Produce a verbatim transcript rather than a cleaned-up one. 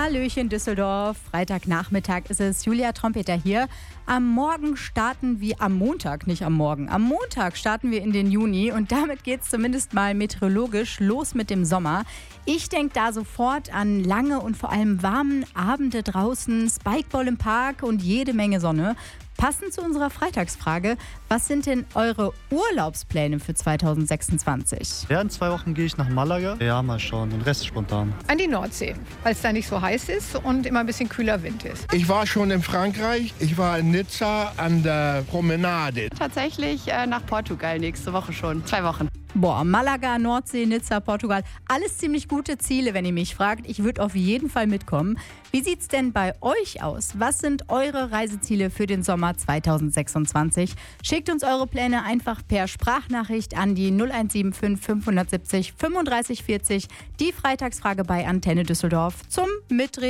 Hallöchen Düsseldorf, Freitagnachmittag ist es, Julia Trompeter hier. Am Morgen starten wir, am Montag, nicht am Morgen, am Montag starten wir in den Juni und damit geht es zumindest mal meteorologisch los mit dem Sommer. Ich denke da sofort an lange und vor allem warmen Abende draußen, Spikeball im Park und jede Menge Sonne. Passend zu unserer Freitagsfrage, was sind denn eure Urlaubspläne für zwanzig sechsundzwanzig? Ja, in zwei Wochen gehe ich nach Malaga. Ja, mal schauen, den Rest spontan. An die Nordsee, weil es da nicht so heiß ist und immer ein bisschen kühler Wind ist. Ich war schon in Frankreich. Ich war in Nizza an der Promenade. Tatsächlich äh, nach Portugal nächste Woche schon. Zwei Wochen. Boah, Malaga, Nordsee, Nizza, Portugal, alles ziemlich gute Ziele, wenn ihr mich fragt. Ich würde auf jeden Fall mitkommen. Wie sieht's denn bei euch aus? Was sind eure Reiseziele für den Sommer zwanzig sechsundzwanzig? Schickt uns eure Pläne einfach per Sprachnachricht an die null eins sieben fünf fünf sieben null fünfunddreißig vierzig. Die Freitagsfrage bei Antenne Düsseldorf zum Mitreden.